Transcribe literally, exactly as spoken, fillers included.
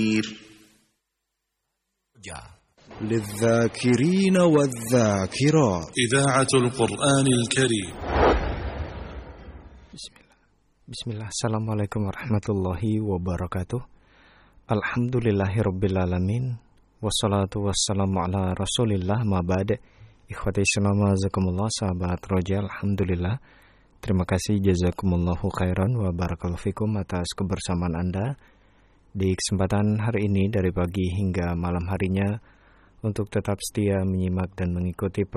للذاكرين والذاكرات إذاعة القرآن الكريم. Bismillah. Bismillah. Assalamualaikum warahmatullahi wabarakatuh. Alhamdulillahirrabbilalamin. Wassalatu wassalamu ala rasulillah ma ba'd. Ikhwati Islam jazakumullah, sahabat roja, alhamdulillah. Terima kasih, jazakumullahu khairan wa barakallahu fikum atas kebersamaan Anda di kesempatan hari ini dari pagi hingga malam harinya untuk tetap setia menyimak dan mengikuti